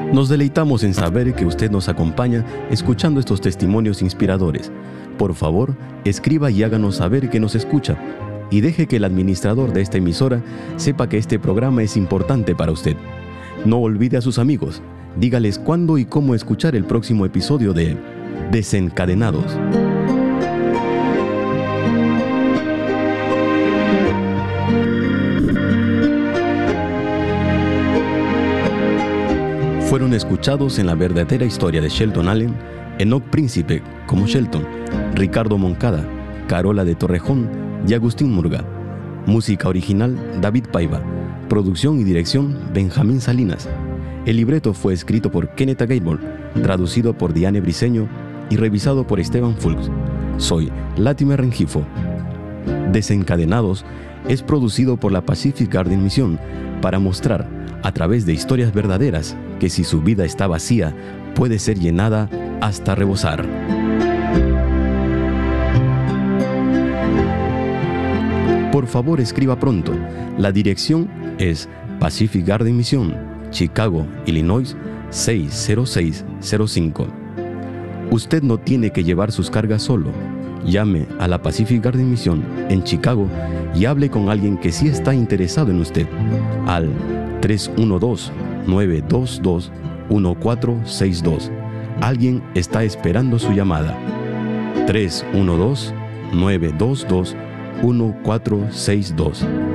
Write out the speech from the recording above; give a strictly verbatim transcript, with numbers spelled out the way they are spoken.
Nos deleitamos en saber que usted nos acompaña escuchando estos testimonios inspiradores. Por favor, escriba y háganos saber que nos escucha. Y deje que el administrador de esta emisora sepa que este programa es importante para usted. No olvide a sus amigos. Dígales cuándo y cómo escuchar el próximo episodio de Desencadenados. Fueron escuchados en la verdadera historia de Shelton Allen, Enoch Príncipe como Shelton, Ricardo Moncada, Carola de Torrejón y Agustín Murga. Música original David Paiva. Producción y dirección Benjamín Salinas. El libreto fue escrito por Kenneth Gable, traducido por Diane Briceño y revisado por Esteban Fulks. Soy Latimer Rengifo. Desencadenados es producido por la Pacific Garden Mission para mostrar, a través de historias verdaderas, que si su vida está vacía, puede ser llenada hasta rebosar. Por favor, escriba pronto. La dirección es Pacific Garden Mission, Chicago, Illinois seis cero seis cero cinco. Usted no tiene que llevar sus cargas solo. Llame a la Pacific Garden Mission en Chicago y hable con alguien que sí está interesado en usted al tres uno dos, nueve dos dos, uno cuatro seis dos. Alguien está esperando su llamada. tres uno dos, nueve dos dos, uno cuatro seis dos.